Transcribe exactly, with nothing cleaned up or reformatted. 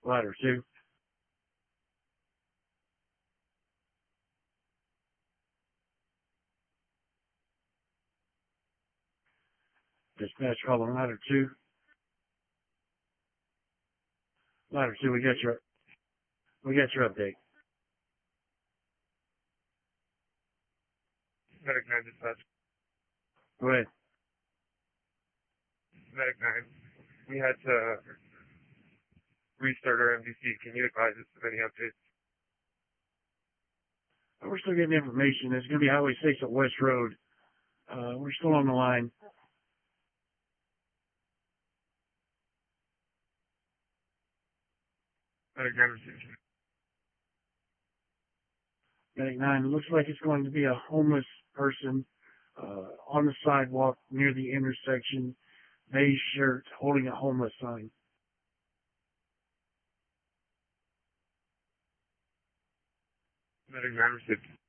Ladder two. Dispatch calling ladder two. Ladder two, we got your we got your update. Medic nine dispatch. Go ahead. Medic nine. We had to restart our M D C. Can you advise us of any updates? We're still getting information. There's going to be Highway six at West Road. Uh, we're still on the line. Medic nine received. Medic nine, looks like it's going to be a homeless person uh, on the sidewalk near the intersection, beige shirt, holding a homeless sign. Medic nine received.